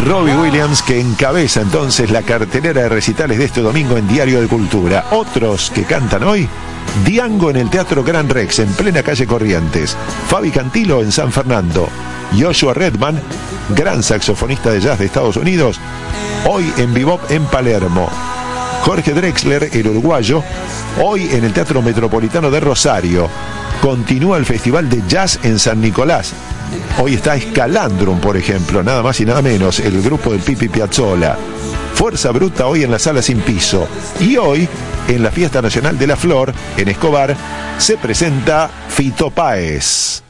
Robbie Williams, que encabeza entonces la cartelera de recitales de este domingo en Diario de Cultura. Otros que cantan hoy: Diango en el Teatro Gran Rex, en plena calle Corrientes. Fabi Cantilo en San Fernando. Joshua Redman, gran saxofonista de jazz de Estados Unidos, hoy en Bebop en Palermo. Jorge Drexler, el uruguayo, hoy en el Teatro Metropolitano de Rosario. Continúa el Festival de Jazz en San Nicolás. Hoy está Escalandrum, por ejemplo, nada más y nada menos, el grupo del Pipi Piazzolla. Fuerza Bruta hoy en la Sala Sin Piso. Y hoy, en la Fiesta Nacional de la Flor, en Escobar, se presenta Fito Páez.